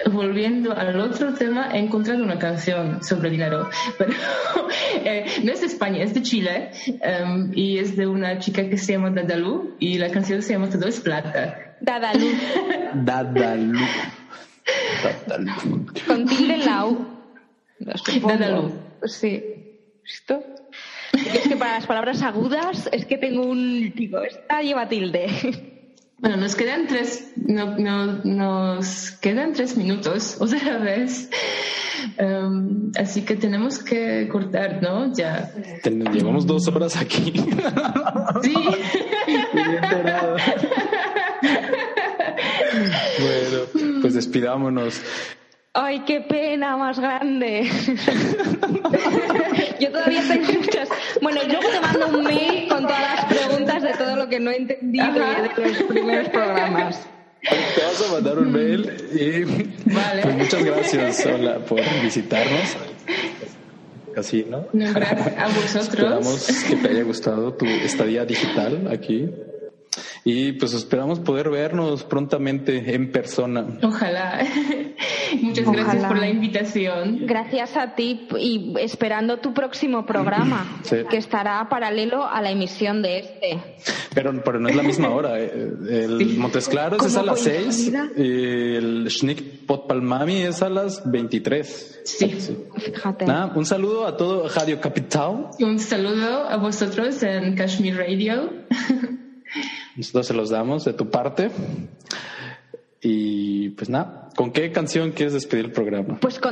volviendo al otro tema, he encontrado una canción sobre dinero, pero no es de España, es de Chile, y es de una chica que se llama Dadalú, y la canción se llama Todo es plata. Dadalú. Dadalú. Con tilde en la U. Dadalú. Sí. ¿Esto? Es que para las palabras agudas es que tengo un... Digo, esta lleva tilde. Bueno, nos quedan 3 minutos otra vez. Así que tenemos que cortar, ¿no? Ya. Llevamos 2 horas aquí. Sí. Bueno, pues despidámonos. ¡Ay, qué pena más grande! Yo todavía tengo muchas... Bueno, y luego te mando un mail con todas las preguntas de todo lo que no he entendido de los primeros programas. Te vas a mandar un mail y vale. Pues muchas gracias, Hola, por visitarnos. Así, ¿no? No, gracias a vosotros. Esperamos que te haya gustado tu estadía digital aquí. Y pues esperamos poder vernos prontamente en persona. Ojalá. Muchas gracias por la invitación. Gracias a ti y esperando tu próximo programa, que estará paralelo a la emisión de este. Pero no es la misma hora. El Montes Claros es a las 6 y el Schnick Potpalmami es a las 23. Sí. Fíjate. Un saludo a todo Radio Capital. Un saludo a vosotros en Kashmir Radio. Nosotros se los damos de tu parte. Y pues ¿con qué canción quieres despedir el programa? Pues con